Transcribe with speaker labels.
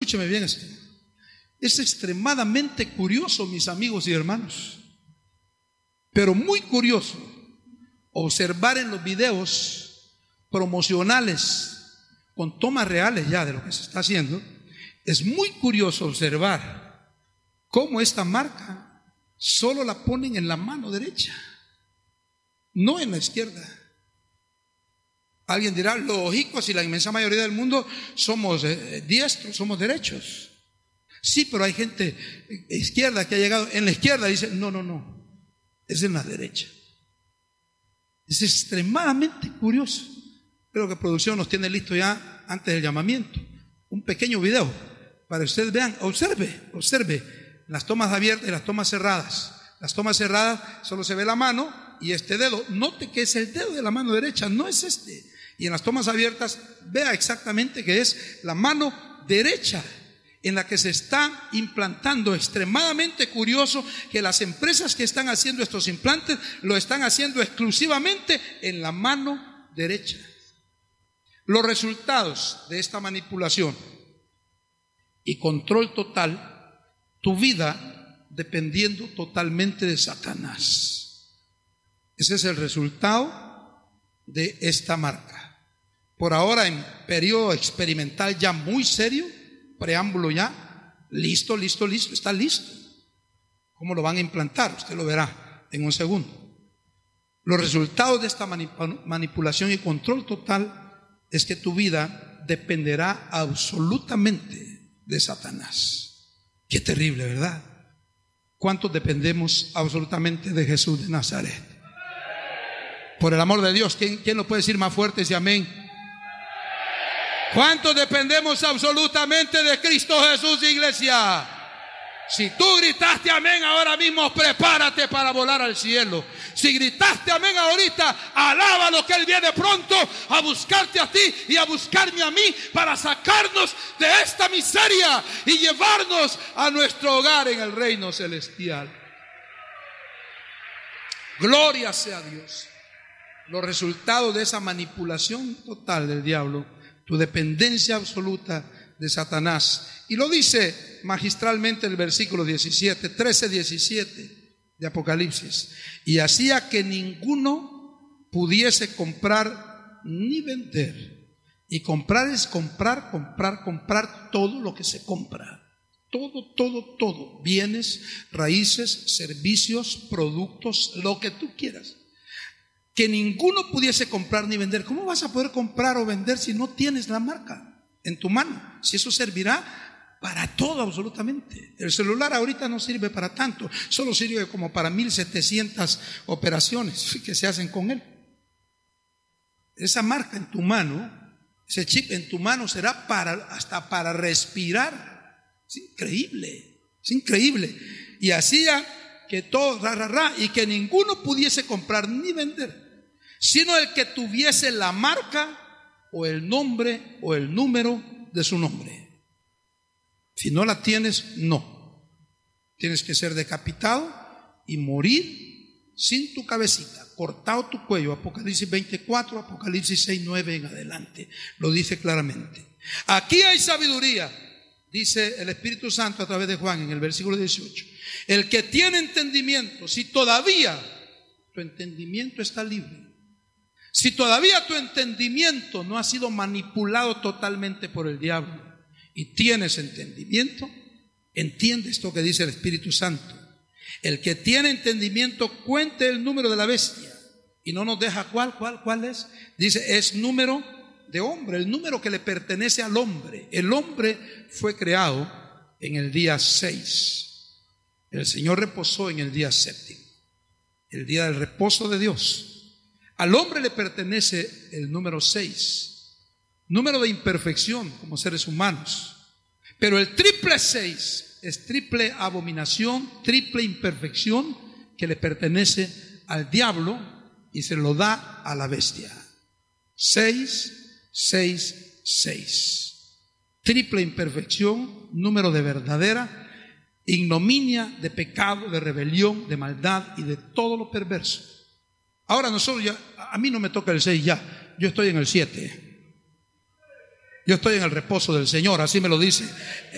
Speaker 1: escúcheme bien esto. Es extremadamente curioso, mis amigos y hermanos, pero muy curioso observar en los videos promocionales con tomas reales ya de lo que se está haciendo. Es muy curioso observar cómo esta marca solo la ponen en la mano derecha, no en la izquierda. Alguien dirá, lógico, si la inmensa mayoría del mundo somos diestros, somos derechos. Sí, pero hay gente izquierda que ha llegado en la izquierda y dice, no, es en la derecha. Es extremadamente curioso. Creo que producción nos tiene listo ya antes del llamamiento un pequeño video para que ustedes vean. Observe las tomas abiertas y las tomas cerradas. Las tomas cerradas solo se ve la mano y este dedo. Note que es el dedo de la mano derecha, no es este. Y en las tomas abiertas vea exactamente que es la mano derecha en la que se está implantando. Extremadamente curioso que las empresas que están haciendo estos implantes lo están haciendo exclusivamente en la mano derecha. Los resultados de esta manipulación y control total, tu vida dependiendo totalmente de Satanás. Ese es el resultado de esta marca. Por ahora en periodo experimental ya muy serio, preámbulo ya, listo, está listo. ¿Cómo lo van a implantar? Usted lo verá en un segundo. Los resultados de esta manipulación y control total es que tu vida dependerá absolutamente de Satanás. Qué terrible, ¿verdad? ¿Cuántos dependemos absolutamente de Jesús de Nazaret? Por el amor de Dios, ¿quién lo puede decir más fuerte? Dice amén. ¿Cuántos dependemos absolutamente de Cristo Jesús, iglesia? Si tú gritaste amén ahora mismo, prepárate para volar al cielo. Si gritaste amén ahorita, alábalo que Él viene pronto a buscarte a ti y a buscarme a mí para sacarnos de esta miseria y llevarnos a nuestro hogar en el reino celestial. Gloria sea a Dios. Los resultados de esa manipulación total del diablo, tu dependencia absoluta de Satanás. Y lo dice magistralmente el versículo 13-17 de Apocalipsis. Y hacía que ninguno pudiese comprar ni vender. Y comprar es comprar todo lo que se compra. Todo. Bienes, raíces, servicios, productos, lo que tú quieras. Que ninguno pudiese comprar ni vender. ¿Cómo vas a poder comprar o vender si no tienes la marca en tu mano? Si eso servirá para todo absolutamente. El celular ahorita no sirve para tanto, solo sirve como para 1700 operaciones que se hacen con él. Esa marca en tu mano, ese chip en tu mano será hasta para respirar. Es increíble. Y hacía que todo, y que ninguno pudiese comprar ni vender, sino el que tuviese la marca o el nombre o el número de su nombre. Si no la tienes, no. Tienes que ser decapitado y morir sin tu cabecita, cortado tu cuello. Apocalipsis 24, Apocalipsis 6:9 en adelante. Lo dice claramente. Aquí hay sabiduría, dice el Espíritu Santo a través de Juan en el versículo 18. El que tiene entendimiento, si todavía tu entendimiento está libre, si todavía tu entendimiento no ha sido manipulado totalmente por el diablo y tienes entendimiento, entiende esto que dice el Espíritu Santo. El que tiene entendimiento cuente el número de la bestia y no nos deja cuál es. Dice, es número de hombre, el número que le pertenece al hombre. El hombre fue creado en el día 6. El Señor reposó en el día 7, el día del reposo de Dios. Al hombre le pertenece el número 6, número de imperfección como seres humanos. Pero el triple 6 es triple abominación, triple imperfección que le pertenece al diablo y se lo da a la bestia. 6, 6, 6. Triple imperfección, número de verdadera ignominia, de pecado, de rebelión, de maldad y de todo lo perverso. Ahora nosotros ya, a mí no me toca el 6 ya, yo estoy en el 7. Yo estoy en el reposo del Señor, así me lo dice